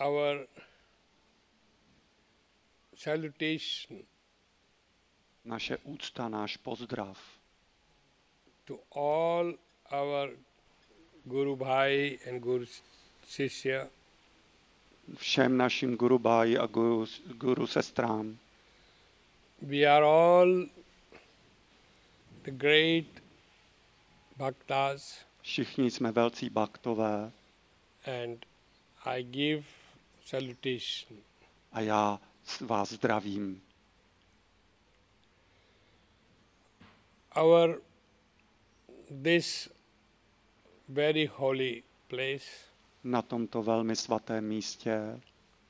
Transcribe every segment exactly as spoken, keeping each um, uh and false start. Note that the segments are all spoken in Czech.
our salutation naše úcta, náš pozdrav to all our Guru Bhai and Guru Shishya, všem našim guru bhai a guru, guru sestrám. we are all the great bhaktas, Všichni jsme velcí baktové and I give salutation. a já vás zdravím. Our this very holy place, Na tomto velmi svatém místě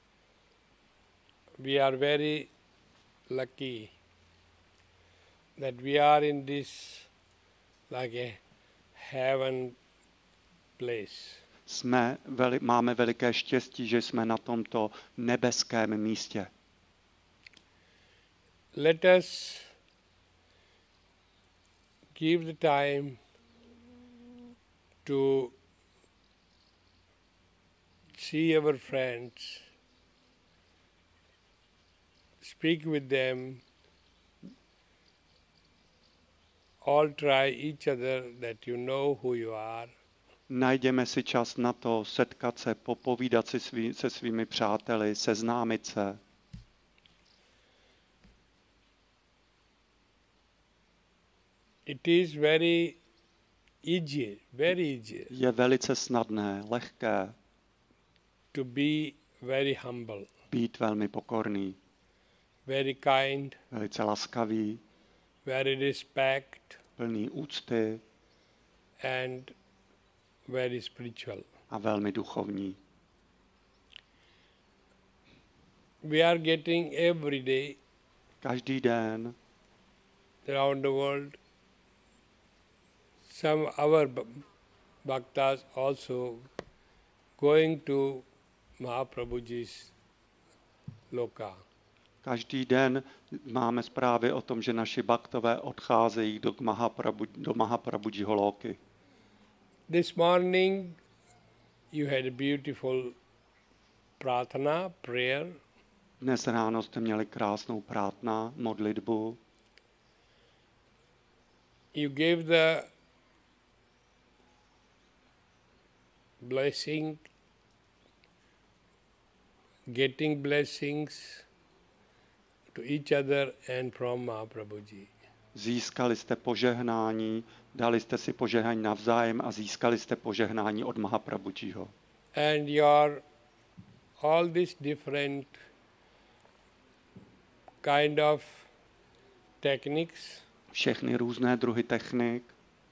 we are very lucky that we are in this like a heaven place. jsme, veli, máme veliké štěstí, že jsme na tomto nebeském místě. Let us give the time to see our friends, speak with them, all try each other that you know who you are. Najděme si čas na to, setkat se, popovídat si svý, se svými přáteli, seznámit se. It is very easy, very easy Je velice snadné, lehké to be very humble, být velmi pokorný, very kind, velice laskavý, very respect, plný úcty and very spiritual. a velmi duchovní. We are getting every day Každý den around the world some our b- bhaktas also going to Mahaprabhuji's loka. Každý den máme zprávy o tom, že naši baktové odcházejí do Mahaprabhu, do Mahaprabhujiho loky. This morning you had a beautiful pratana, prayer. Dnes ráno jste měli krásnou prátna, modlitbu. You gave the blessing, getting blessings to each other and from Mahaprabhuji. Získali jste požehnání, dali jste si požehnání navzájem a získali jste požehnání od Mahaprabhujiho. And your all these different kind of techniques, Všechny různé druhy technik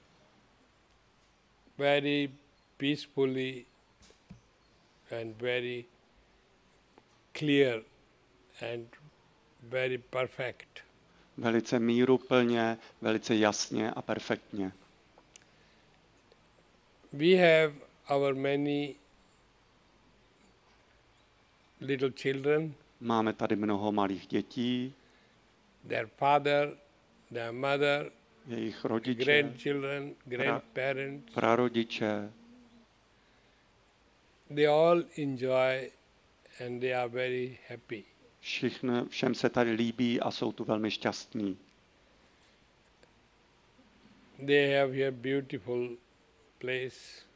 very peacefully and very clear and very perfect. velice míruplně, velice jasně a perfektně. We have our many little children, Máme tady mnoho malých dětí, their father, their mother, jejich rodiče, grandchildren, grandparents, prarodiče. they all enjoy and they are very happy. Všichni, všem se tady líbí a jsou tu velmi šťastní. They have here beautiful place.